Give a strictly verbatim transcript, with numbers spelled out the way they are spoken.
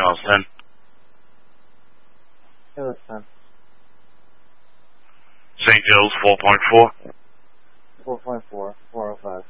miles, ten. Yeah, that's ten. Saint Joe's, four point four. four point four, four oh five.